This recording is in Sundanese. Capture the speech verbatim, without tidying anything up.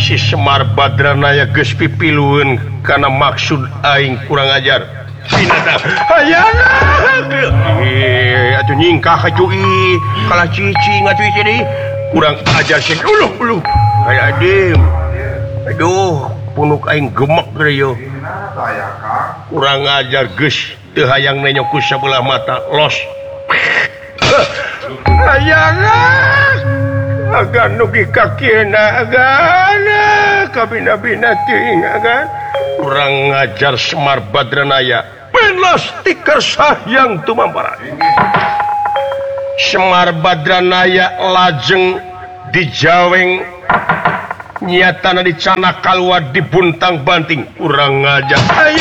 si Semar Badranaya geus pipilueun kana maksud aing kurang ajar. Binatang hayang eh atuh nyingkah kacuy kalah cicing atuh jadi kurang ajar sih uluh uluh aya adem. Aduh punuk aing gemek geus yo. Kurang ajar geus teu hayang nenyok ku sabelah mata los. Hayang agan nugi kakina agan kabina-bina teuing agan kurang ngajar Semar Badranaya penlos tikar sayang tumamparan. Semar Badranaya lajeng dijaweng nyatana dicana kaluar dibuntang banting kurang ngajar.